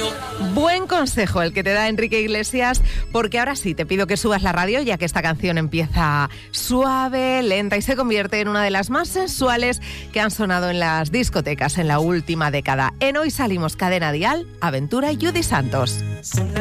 Buen consejo el que te da Enrique Iglesias, porque ahora sí te pido que subas la radio, ya que esta canción empieza suave, lenta y se convierte en una de las más sensuales que han sonado en las discotecas en la última década. En Hoy Salimos, Cadena Dial, Aventura y Judy Santos.